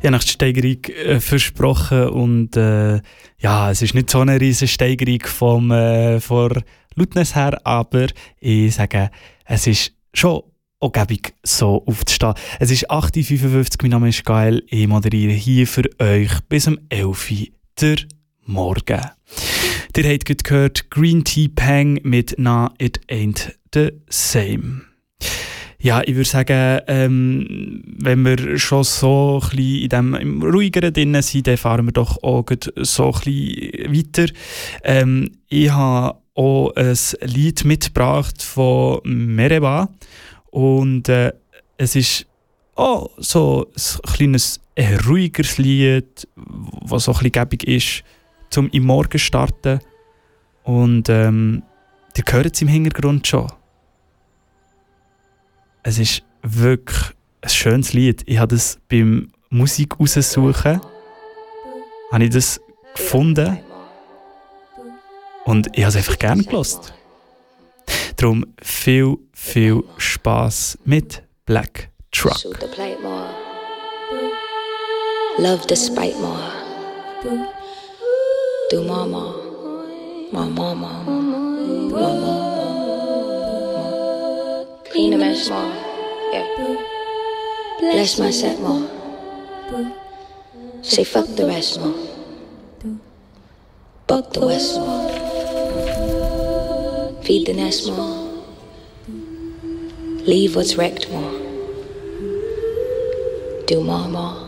Ich habe nach der Steigerung versprochen und ja, es ist nicht so eine riesige Steigerung von Lautness her, aber ich sage, es ist schon angeblich so aufzustehen. Es ist 8.55 Uhr, mein Name ist Gael, ich moderiere hier für euch bis um 11 Uhr der Morgen. Ihr habt gerade gehört Green Tea Pang mit «Nah, it ain't the same». Ja, ich würde sagen, wenn wir schon so ein bisschen in dem im ruhigeren drin sind, dann fahren wir doch auch so ein bisschen weiter. Ich habe auch ein Lied mitgebracht von Mereba und es ist auch so ein kleines, ruhigeres Lied, das so ein bisschen gäbig ist, zum im Morgen starten. Und ihr hört es im Hintergrund schon. Es ist wirklich ein schönes Lied. Ich habe das beim Musik raussuchen, habe ich das gefunden und ich habe es einfach gerne gehört. Darum viel, viel Spass mit Black Truck. Shoot the plate more. Love despite more. Do more, more. More, more, more. More, more. Clean the mess more, yeah. Bless my set more. Say fuck the rest more. Buck the west more. Feed the nest more. Leave what's wrecked more. Do more, more.